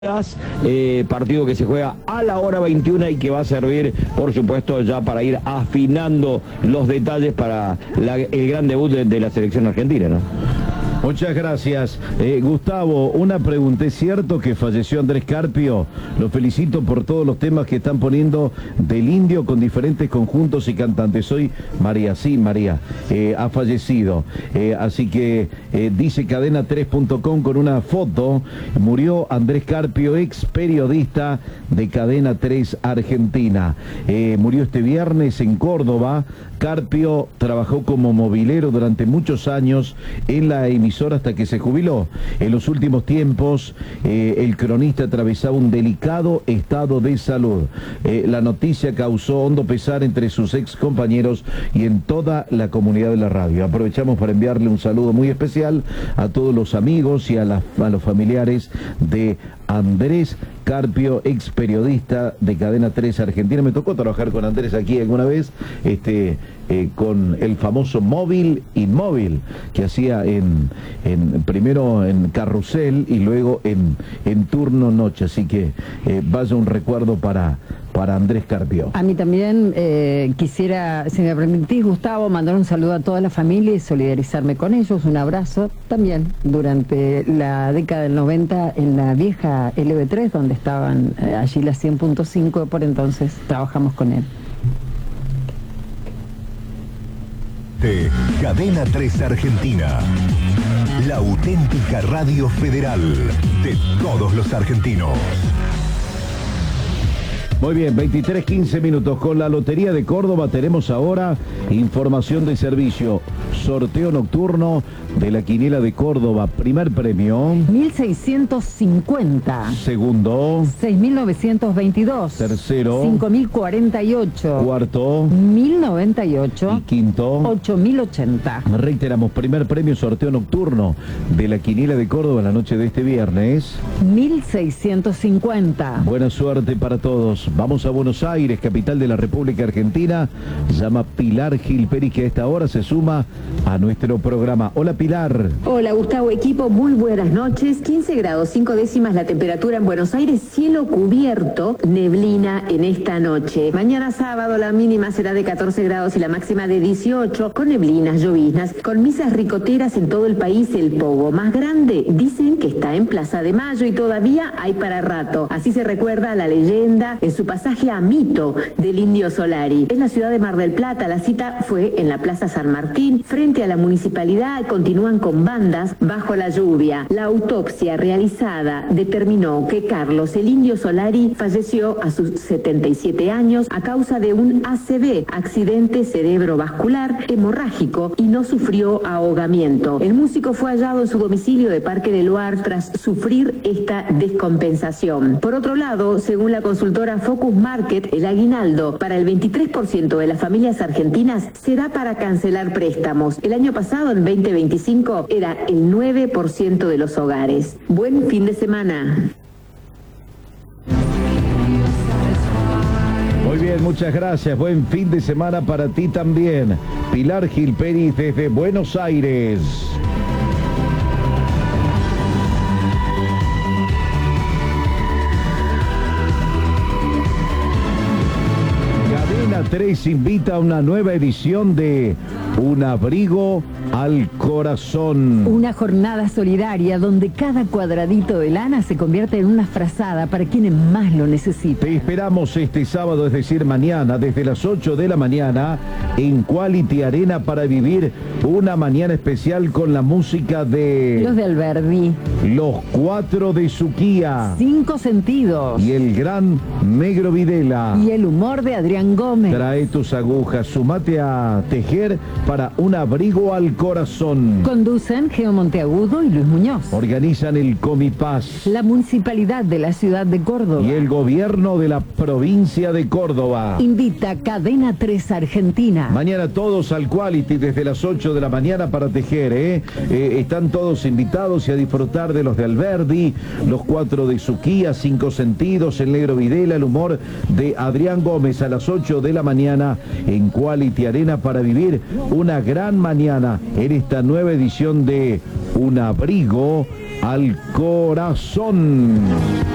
Partido que se juega a la hora 21 y que va a servir, por supuesto, ya para ir afinando los detalles para el gran debut de la selección argentina, ¿no? Muchas gracias. Gustavo, una pregunta. ¿Es cierto que falleció Andrés Carpio? Lo felicito por todos los temas que están poniendo del Indio con diferentes conjuntos y cantantes. Soy María, sí, María, ha fallecido. Así que dice cadena3.com con una foto. Murió Andrés Carpio, ex periodista de Cadena 3 Argentina. Murió este viernes en Córdoba. Carpio trabajó como movilero durante muchos años en la emisora hasta que se jubiló. En los últimos tiempos, el cronista atravesaba un delicado estado de salud. La noticia causó hondo pesar entre sus ex compañeros y en toda la comunidad de la radio. Aprovechamos para enviarle un saludo muy especial a todos los amigos y a los familiares de Andrés Carpio, ex periodista de Cadena 3 Argentina. Me tocó trabajar con Andrés aquí alguna vez, con el famoso móvil inmóvil que hacía primero en Carrusel y luego en turno noche. Así que vaya un recuerdo para Andrés Carpio. A mí también quisiera, si me permitís, Gustavo, mandar un saludo a toda la familia y solidarizarme con ellos. Un abrazo también durante la década del 90 en la vieja LB3, donde estaban allí las 100.5, por entonces trabajamos con él. Cadena 3 Argentina, la auténtica radio federal de todos los argentinos. Muy bien, 23:15 minutos. Con la Lotería de Córdoba tenemos ahora información de servicio. Sorteo nocturno de la Quiniela de Córdoba. Primer premio 1.650. Segundo 6.922. Tercero 5.048. Cuarto 1.098. Y quinto 8.080. Reiteramos, primer premio sorteo nocturno de la Quiniela de Córdoba la noche de este viernes. 1.650. Buena suerte para todos. Vamos a Buenos Aires, capital de la República Argentina. Llama Pilar Gilperi, que a esta hora se suma a nuestro programa. Hola, Pilar. Hola, Gustavo, equipo, muy buenas noches. 15 grados 5 décimas la temperatura en Buenos Aires, cielo cubierto, neblina en esta noche. Mañana sábado la mínima será de 14 grados y la máxima de 18, con neblinas, lloviznas, con misas ricoteras en todo el país. El pogo más grande dicen que está en Plaza de Mayo y todavía hay para rato. Así se recuerda la leyenda en su pasaje a mito del Indio Solari. En la ciudad de Mar del Plata, la cita fue en la Plaza San Martín, frente a la municipalidad. Continúan con bandas bajo la lluvia. La autopsia realizada determinó que Carlos el Indio Solari falleció a sus 77 años a causa de un ACV, accidente cerebrovascular hemorrágico, y no sufrió ahogamiento. El músico fue hallado en su domicilio de Parque del Luar tras sufrir esta descompensación. Por otro lado, según la consultora Focus Market, el aguinaldo para el 23% de las familias argentinas será para cancelar préstamos. El año pasado, en 2025, era el 9% de los hogares. Buen fin de semana. Muy bien, muchas gracias. Buen fin de semana para ti también. Pilar Gilperi desde Buenos Aires. Cadena 3 invita a una nueva edición de Un Abrigo al Corazón. Una jornada solidaria donde cada cuadradito de lana se convierte en una frazada para quienes más lo necesitan. Te esperamos este sábado, es decir, mañana, desde las 8 de la mañana, en Quality Arena, para vivir una mañana especial con la música de Los de Alberdi, Los Cuatro de Suquía, 5 Sentidos y el gran Negro Videla. y el humor de Adrián Gómez. Trae tus agujas, sumate a tejer para un abrigo al corazón. Conducen Geo Monteagudo y Luis Muñoz. Organizan el Comipaz La Municipalidad de la Ciudad de Córdoba. y el Gobierno de la Provincia de Córdoba. Invita Cadena 3 Argentina. Mañana todos al Quality desde las 8 de la mañana para tejer, están todos invitados y a disfrutar de Los de Alberdi, Los Cuatro de Suquía, 5 Sentidos, el Negro Videla, el humor de Adrián Gómez a las 8 de la mañana en Quality Arena, para vivir una gran mañana en esta nueva edición de Un Abrigo al Corazón.